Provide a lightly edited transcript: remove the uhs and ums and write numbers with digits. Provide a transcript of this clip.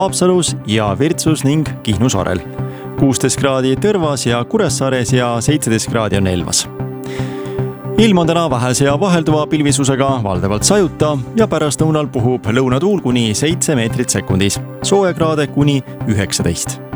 Haapsalus ja Virtsus ning Kihnu saarel. 16 kraadi Tõrvas ja Kuressaares ja 17 kraadi on Elvas. Ilm on täna vähese ja vahelduva pilvisusega, valdavalt sajuta ja pärastlõunal puhub lõunatuul kuni 7 meetrit sekundis, soojakraade kuni 19.